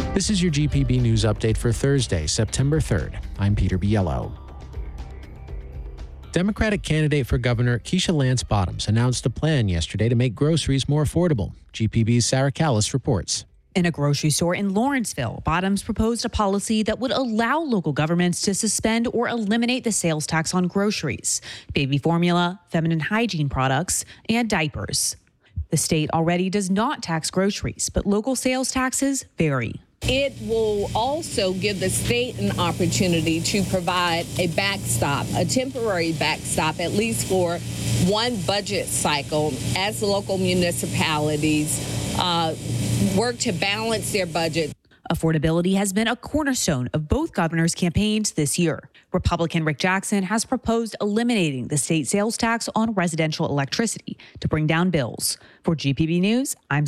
This is your GPB News Update for Thursday, September 3rd. I'm Peter Biello. Democratic candidate for governor Keisha Lance Bottoms announced a plan yesterday to make groceries more affordable. GPB's Sarah Callis reports. In a grocery store in Lawrenceville, Bottoms proposed a policy that would allow local governments to suspend or eliminate the sales tax on groceries, baby formula, feminine hygiene products, and diapers. The state already does not tax groceries, but local sales taxes vary. It will also give the state an opportunity to provide a backstop, a temporary backstop, at least for one budget cycle as local municipalities work to balance their budget. Affordability has been a cornerstone of both governors' campaigns this year. Republican Rick Jackson has proposed eliminating the state sales tax on residential electricity to bring down bills. For GPB News, I'm